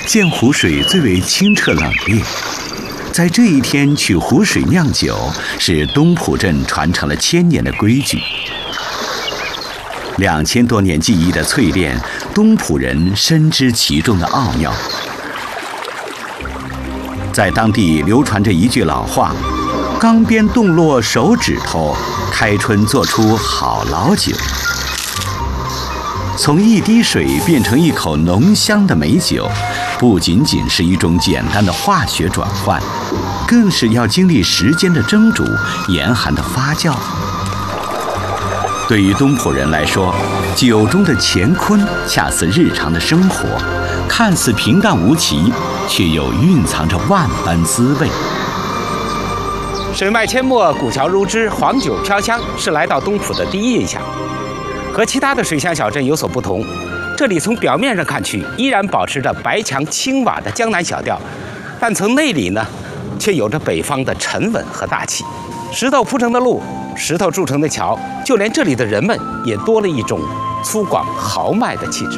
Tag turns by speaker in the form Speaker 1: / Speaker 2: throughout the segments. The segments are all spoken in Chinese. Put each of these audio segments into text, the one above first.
Speaker 1: 鉴湖水最为清澈冷冽。在这一天取湖水酿酒，是东浦镇传承了1000年的规矩。2000多年技艺的淬炼，东浦人深知其中的奥妙。在当地流传着一句老话：“钢鞭动落手指头，开春做出好老酒。”从一滴水变成一口浓香的美酒，不仅仅是一种简单的化学转换，更是要经历时间的蒸煮、严寒的发酵。对于东浦人来说，酒中的乾坤恰似日常的生活，看似平淡无奇，却又蕴藏着万般滋味。
Speaker 2: 水脉阡陌，古桥如织，黄酒飘香，是来到东浦的第一印象。和其他的水乡小镇有所不同，这里从表面上看去依然保持着白墙青瓦的江南小调，但从内里呢，却有着北方的沉稳和大气。石头铺成的路，石头筑成的桥，就连这里的人们也多了一种粗犷豪迈的气质。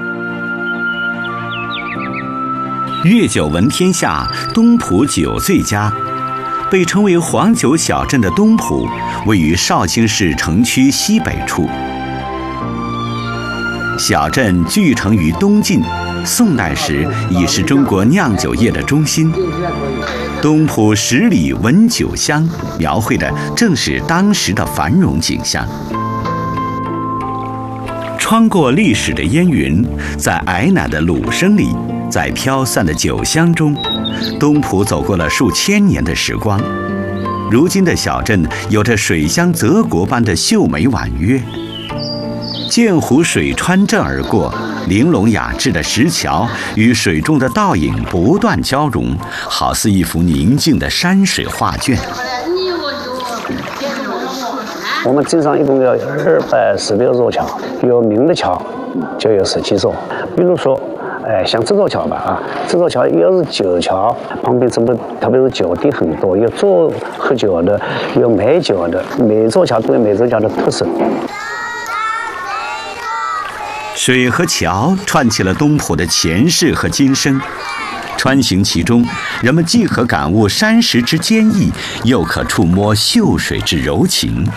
Speaker 1: 粤酒闻天下，东浦酒最佳。被称为黄酒小镇的东浦，位于绍兴市城区西北处。小镇聚城于东晋，宋代时已是中国酿酒业的中心。东浦10里闻酒香，描绘的正是当时的繁荣景象。穿过历史的烟云，在矮奶的鲁声里，在飘散的酒香中，东浦走过了数千年的时光。如今的小镇有着水乡泽国般的秀美婉约。鉴湖水穿镇而过，玲珑雅致的石桥与水中的倒影不断交融，好似一幅宁静的山水画卷。
Speaker 3: 我们镇上一共有216座桥，有名的桥就有17座。比如说，像这座桥吧，这座桥又是酒桥，旁边特别是酒店很多，有做喝酒的，有卖酒的，每座桥都有每座桥的特色。
Speaker 1: 水和桥串起了东浦的前世和今生，穿行其中，人们既可感悟山石之坚毅，又可触摸秀水之柔情。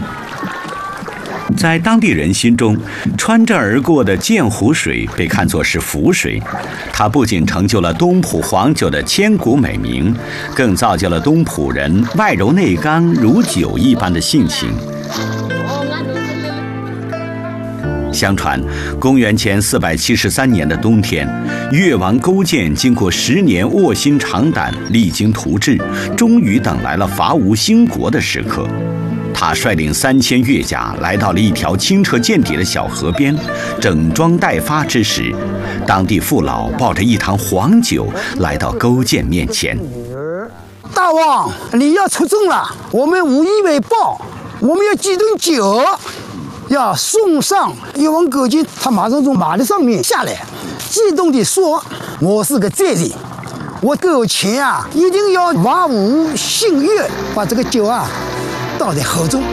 Speaker 1: 在当地人心中，穿镇而过的鉴湖水被看作是福水，它不仅成就了东浦黄酒的千古美名，更造就了东浦人外柔内刚、如酒一般的性情。相传，公元前473年的冬天，越王勾践经过10年卧薪尝胆、励精图治，终于等来了伐吴兴国的时刻。他率领3000越甲来到了一条清澈见底的小河边，整装待发之时，当地父老抱着一坛黄酒来到勾践面前。
Speaker 4: 大王，你要出征了，我们无以为报，我们要几顿酒。要送上越王勾践，他马上从马的上面下来，激动地说：“我是个罪人，我勾践一定要伐吴兴越，把这个酒倒在河中。”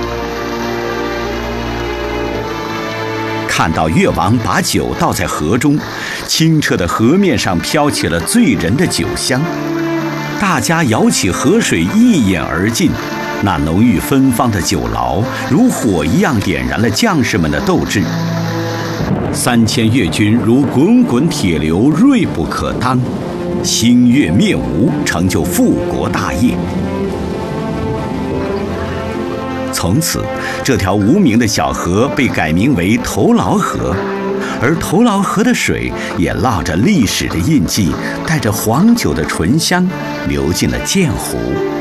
Speaker 1: 看到越王把酒倒在河中，清澈的河面上飘起了醉人的酒香，大家舀起河水一饮而尽。那浓郁芬芳的酒醪如火一样点燃了将士们的斗志，3000越军如滚滚铁流，锐不可当，兴越灭吴，成就复国大业。从此，这条无名的小河被改名为头劳河，而头劳河的水也烙着历史的印记，带着黄酒的醇香，流进了鉴湖。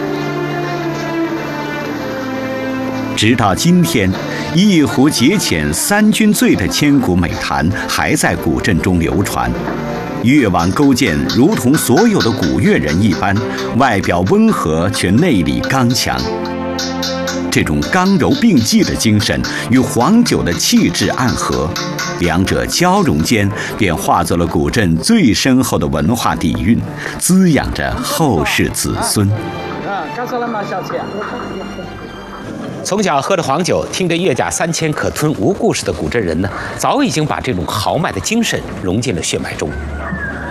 Speaker 1: 直到今天，一壶解遣3军醉的千古美谈还在古镇中流传。越王勾践如同所有的古越人一般，外表温和却内里刚强。这种刚柔并济的精神与黄酒的气质暗合，两者交融间便化作了古镇最深厚的文化底蕴，滋养着后世子孙。
Speaker 4: 告诉了吗，小姐？
Speaker 2: 从小喝着黄酒，听着越甲3000可吞吴故事的古镇人呢，早已经把这种豪迈的精神融进了血脉中。